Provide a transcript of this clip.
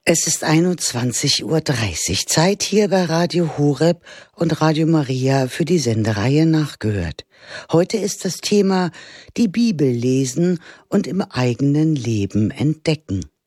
Es ist 21:30 Uhr, Zeit hier bei Radio Horeb und Radio Maria für die Sendereihe Nachgehört. Heute ist das Thema die Bibel lesen und im eigenen Leben entdecken.